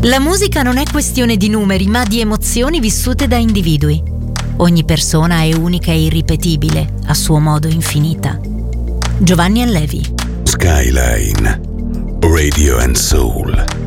La musica non è questione di numeri, ma di emozioni vissute da individui. Ogni persona è unica e irripetibile, a suo modo infinita. Giovanni Allevi. Skyline Radio and Soul.